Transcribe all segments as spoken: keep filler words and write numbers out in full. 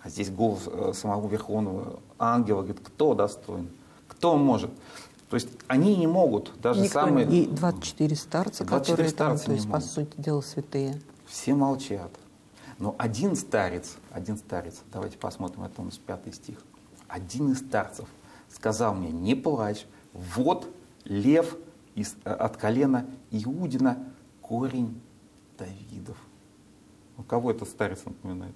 А здесь голос э, самого Верховного Ангела говорит, кто достоин, кто может. То есть они не могут, даже Никто самые... не... И двадцать четыре старца, двадцать четыре которые там, старца то есть, не по могут. сути дела, святые. Все молчат. Но один старец, один старец, давайте посмотрим, это у нас пятый стих. Один из старцев сказал мне, не плачь, вот лев из, от колена Иудина, корень Давидов. У кого это старец напоминает?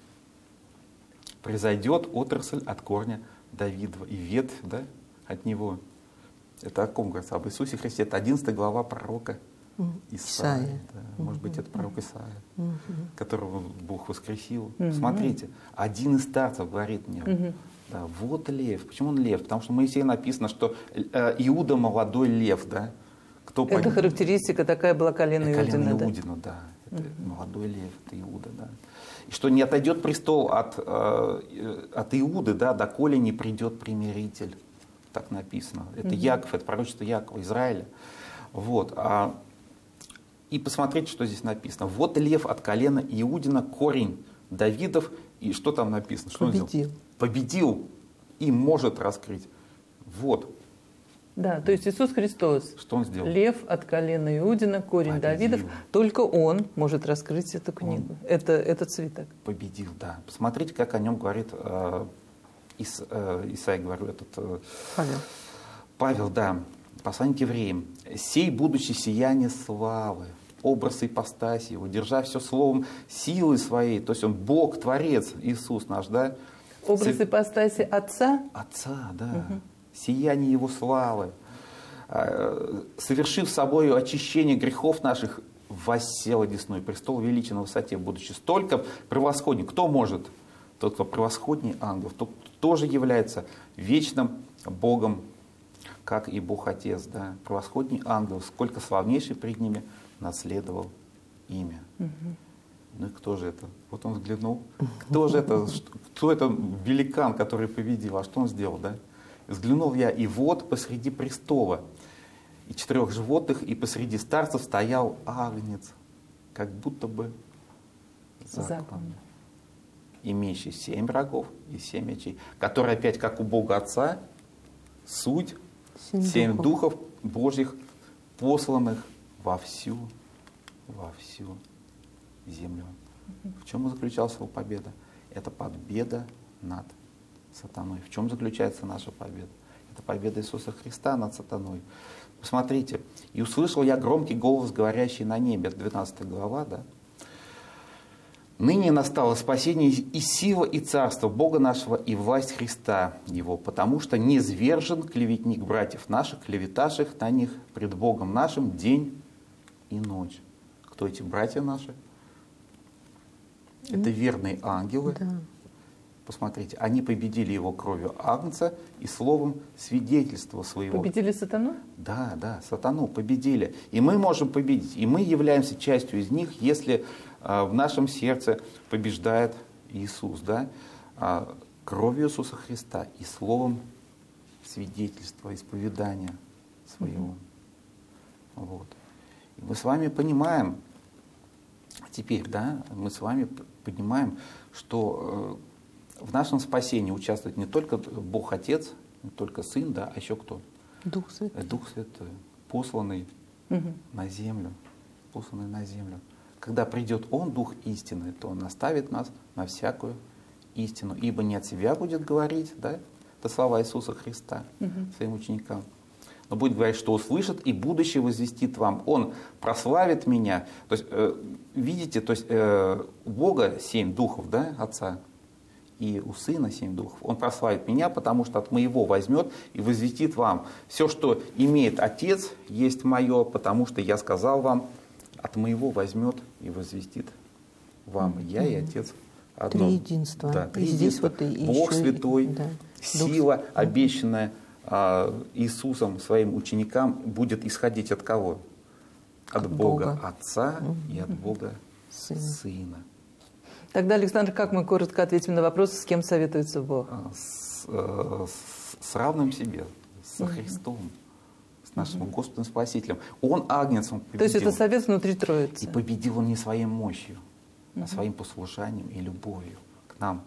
Произойдет отрасль от корня Давидова и ветвь, да, от него. Это о ком говорится? Об Иисусе Христе. Это одиннадцатая глава пророка Исаия. Исаия. Да. Может быть, это пророк Исаия, Мгм. которого Бог воскресил. Мгм. Смотрите, один из старцев говорит мне, Мгм. да, вот лев. Почему он лев? Потому что в Моисее написано, что э, Иуда молодой лев, да. Кто Это погиб? характеристика такая была колено Колено Иудина, да? Иудина, да. Это молодой лев, это Иуда, да. И что не отойдет престол от, э, от Иуды, да, доколе не придет примиритель. Так написано. Это Яков, это пророчество Якова, Израиля. Вот. А, и посмотрите, что здесь написано. Вот лев от колена Иудина, корень Давидов. И что там написано? Что он Победил. сделал? Победил и может раскрыть. Вот. Да, то есть Иисус Христос, Что он сделал? лев от колена Иудина, корень Победил. Давидов, только Он может раскрыть эту книгу, это, этот свиток. Победил, да. Посмотрите, как о нем говорит э, Ис, э, Исаия, говорю, этот э, Павел. Павел, да, посланник к евреям. «Сей, будучи сияние славы, образ ипостаси его, держа все словом силы своей», то есть он Бог, Творец, Иисус наш, да? Образ Со- ипостаси Отца, Отца, да, сияние его славы, э, совершив собою очищение грехов наших, воссел одесную престол величия на высоте, будучи столько превосходней. Кто может? Тот, кто превосходней ангелов, тот тоже является вечным Богом, как и Бог Отец, да, превосходней ангелов, сколько славнейший пред ними наследовал имя. Ну и кто же это? Вот он взглянул. Кто же это? Что- Кто это великан, который победил? А что он сделал, да? Взглянул я, и вот посреди престола и четырех животных, и посреди старцев стоял агнец, как будто бы Закланный. закланный, имеющий семь рогов и семь мечей, который опять, как у Бога Отца, суть Семь семь духов. духов Божьих, посланных во всю, во всю землю. В чем заключалась его победа? Это победа над сатаной. В чем заключается наша победа? Это победа Иисуса Христа над сатаной. Посмотрите, «И услышал я громкий голос, говорящий на небе», это двенадцатая глава, да? «Ныне настало спасение и сила, и царство Бога нашего, и власть Христа Его, потому что не низвержен клеветник братьев наших, клеветавших на них пред Богом нашим день и ночь». Кто эти братья наши? Это верные ангелы. Да. Посмотрите, они победили его кровью агнца и словом свидетельства своего. победили сатану? Да, да, сатану победили. И мы можем победить. И мы являемся частью из них, если а, в нашем сердце побеждает Иисус, да, а, кровью Иисуса Христа и словом свидетельства, исповедания своего. Вот. И мы с вами понимаем, теперь, да, мы с вами понимаем, что э, в нашем спасении участвует не только Бог Отец, не только Сын, да, а еще кто? Дух Святой. Дух Святой, посланный Мгм. на землю, посланный на землю. Когда придет Он, Дух истины, то Он наставит нас на всякую истину. Ибо не от себя будет говорить, да, это слова Иисуса Христа своим ученикам, но будет говорить, что услышит, и будущее возвестит вам. Он прославит меня. То есть, э, видите, то есть, э, у Бога семь духов, да, Отца, и у Сына семь духов. Он прославит меня, потому что от моего возьмет и возвестит вам. Все, что имеет Отец, есть мое, потому что я сказал вам, от моего возьмет и возвестит вам. Я и Отец одно. Триединство. Да, И здесь триединство. вот и Бог еще и- Святой, да. сила, Дух- обещанная а, Иисусом своим ученикам, будет исходить от кого? От, От Бога, Бога. Отца и от Бога Сына. Сына. Тогда, Александр, как мы коротко ответим на вопрос, с кем советуется Бог? А, С, э, с- с равным себе, со Христом, с нашим Господом Спасителем. Он агнец, он победил. То есть это совет внутри И Троицы. победил он не своей мощью, а своим послушанием и любовью к нам.